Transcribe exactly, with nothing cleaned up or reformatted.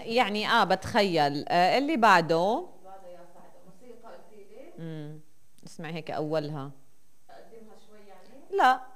يعني اه بتخيل. آه اللي بعده. بعده يا سعدة موسيقى قلتي لي. امم اسمعي هيك اولها. اقدمها شوي يعني. لا